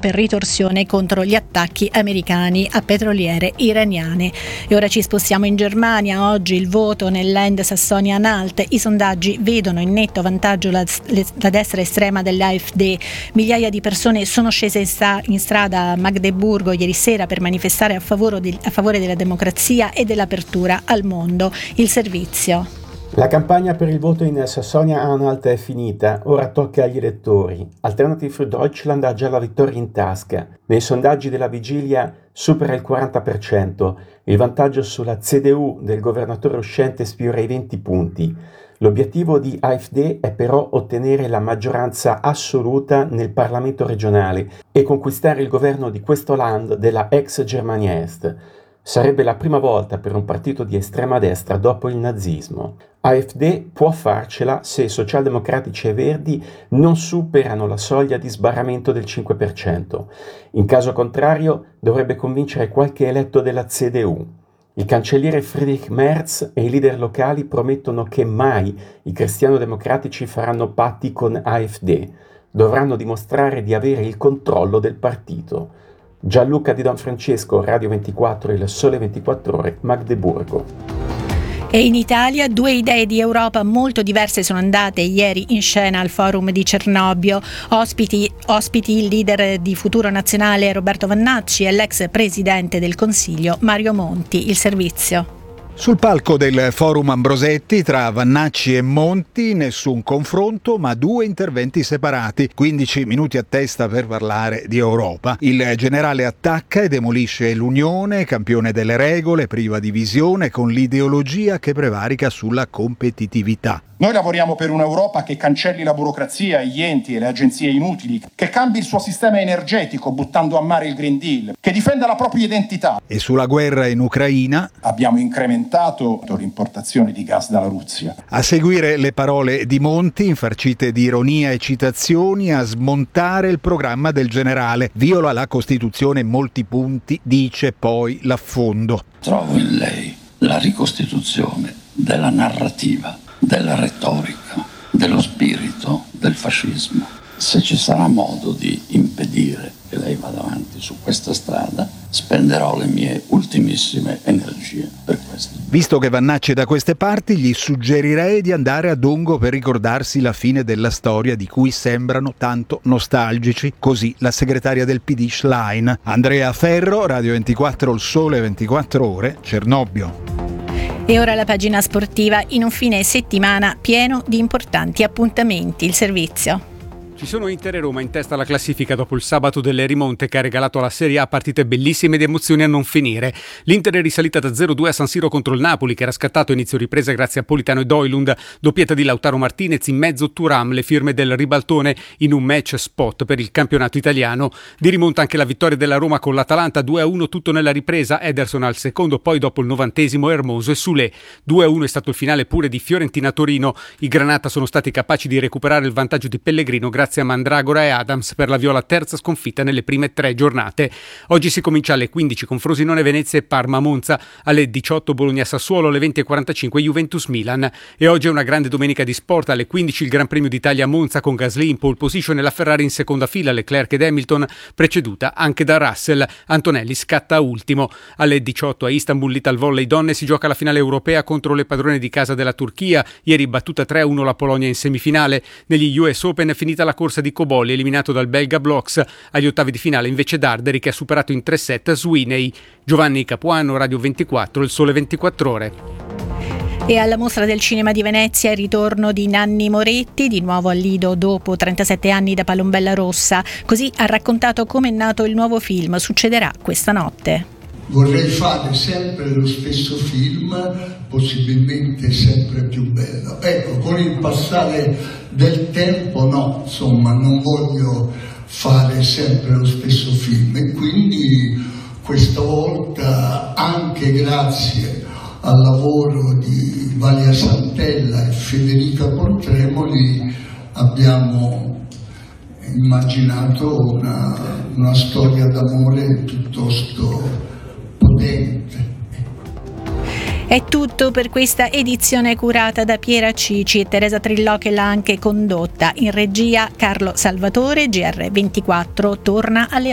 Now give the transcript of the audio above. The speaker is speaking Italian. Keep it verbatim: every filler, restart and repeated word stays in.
per ritorsione contro gli attacchi americani a petroliere iraniane. E ora ci spostiamo in Germania. Oggi il voto nell'Land Sassonia-Anhalt. I sondaggi vedono in netto vantaggio la, la destra estrema dell'A F D. Migliaia di persone sono scese in, sta, in strada a Magdeburgo ieri sera per manifestare a favore, di, a favore della democrazia e dell'apertura al mondo. Il servizio. La campagna per il voto in Sassonia-Anhalt è finita, ora tocca agli elettori. Alternative für Deutschland ha già la vittoria in tasca. Nei sondaggi della vigilia supera il quaranta per cento. Il vantaggio sulla C D U del governatore uscente sfiora i venti punti. L'obiettivo di A F D è però ottenere la maggioranza assoluta nel Parlamento regionale e conquistare il governo di questo land della ex Germania Est. Sarebbe la prima volta per un partito di estrema destra dopo il nazismo. A F D può farcela se socialdemocratici e verdi non superano la soglia di sbarramento del cinque per cento. In caso contrario dovrebbe convincere qualche eletto della C D U. Il cancelliere Friedrich Merz e i leader locali promettono che mai i cristiano-democratici faranno patti con A F D. Dovranno dimostrare di avere il controllo del partito. Gianluca Di Don Francesco, Radio ventiquattro, Il Sole ventiquattro Ore, Magdeburgo. E in Italia due idee di Europa molto diverse sono andate ieri in scena al forum di Cernobbio. Ospiti, ospiti il leader di Futuro Nazionale Roberto Vannacci e l'ex presidente del Consiglio Mario Monti. Il servizio. Sul palco del forum Ambrosetti tra Vannacci e Monti nessun confronto ma due interventi separati, quindici minuti a testa per parlare di Europa. Il generale attacca e demolisce l'Unione, campione delle regole, priva di visione, con l'ideologia che prevarica sulla competitività. Noi lavoriamo per un'Europa che cancelli la burocrazia, gli enti e le agenzie inutili, che cambi il suo sistema energetico buttando a mare il Green Deal, che difenda la propria identità. E sulla guerra in Ucraina abbiamo incrementato l'importazione di gas dalla Russia. A seguire le parole di Monti, infarcite di ironia e citazioni, a smontare il programma del generale. Viola la Costituzione in molti punti, dice poi l'affondo. Trovo in lei la ricostituzione della narrativa, della retorica, dello spirito del fascismo. Se ci sarà modo di impedire che lei vada avanti su questa strada, spenderò le mie ultimissime energie per questo. Visto che Vannacci è da queste parti, gli suggerirei di andare a Dongo per ricordarsi la fine della storia di cui sembrano tanto nostalgici. Così la segretaria del P D Schlein. Andrea Ferro, Radio ventiquattro, Il Sole ventiquattro Ore, Cernobbio. E ora la pagina sportiva in un fine settimana pieno di importanti appuntamenti. Il servizio. Ci sono Inter e Roma in testa alla classifica dopo il sabato delle rimonte che ha regalato alla Serie A partite bellissime ed emozioni a non finire. L'Inter è risalita da zero due a San Siro contro il Napoli, che era scattato a inizio ripresa grazie a Politano e Doilund, doppietta di Lautaro Martinez, in mezzo Thuram, le firme del ribaltone in un match spot per il campionato italiano. Di rimonta anche la vittoria della Roma con l'Atalanta, due a uno tutto nella ripresa, Ederson al secondo, poi dopo il novantesimo Hermoso e Soulé. due a uno è stato il finale pure di Fiorentina-Torino. I Granata sono stati capaci di recuperare il vantaggio di Pellegrino grazie a Mandragora e Adams per la viola terza sconfitta nelle prime tre giornate. Oggi si comincia alle quindici con Frosinone Venezia e Parma Monza, alle diciotto Bologna Sassuolo, alle venti e quarantacinque Juventus Milan. E oggi è una grande domenica di sport. Alle quindici il Gran Premio d'Italia a Monza con Gasly in pole position e la Ferrari in seconda fila, Leclerc ed Hamilton, preceduta anche da Russell. Antonelli scatta ultimo. Alle diciotto a Istanbul l'Ital Volley donne si gioca la finale europea contro le padrone di casa della Turchia. Ieri battuta tre a uno la Polonia in semifinale. Negli U S Open è finita la corsa di Cobolli, eliminato dal belga Blox. Agli ottavi di finale invece Darderi, che ha superato in tre set Sweeney. Giovanni Capuano, Radio ventiquattro, Il Sole ventiquattro Ore. E alla Mostra del Cinema di Venezia il ritorno di Nanni Moretti, di nuovo al Lido dopo trentasette anni da Palombella Rossa. Così ha raccontato come è nato il nuovo film. Succederà questa notte. Vorrei fare sempre lo stesso film, possibilmente sempre più bello. Ecco, con il passare del tempo no, insomma, non voglio fare sempre lo stesso film e quindi questa volta, anche grazie al lavoro di Valia Santella e Federica Portremoli, abbiamo immaginato una, una storia d'amore piuttosto potente. È tutto per questa edizione curata da Piera Cici e Teresa Trillò, che l'ha anche condotta. In regia Carlo Salvatore. G R ventiquattro torna alle